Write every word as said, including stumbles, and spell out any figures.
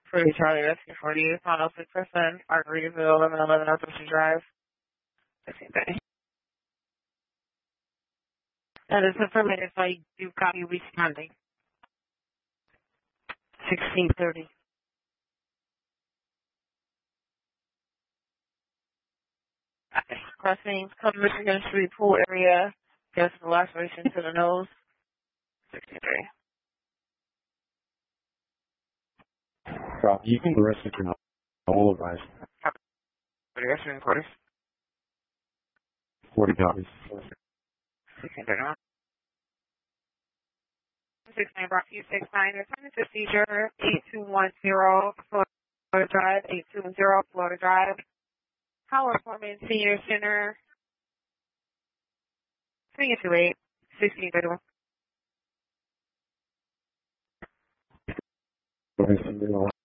Free Charlie Rescue forty-eight, final six percent, Margaritaville, eleven eleven North Ocean Drive. sixteen thirty. That is information, so I do copy responding. sixteen thirty. Okay. Crossing, come Michigan Street pool area, gas laceration to the nose. sixteen thirty. Copy. You can rest if you're not. I will advise. Copy. Rescue quarters. forty copies. sixteen thirty-one. six nine Brock U six nine, return to seizure eight two one zero Florida Drive, eight two one zero Florida Drive. Howard Foreman Senior Center, three two eight, sixteen thirty-one. Okay,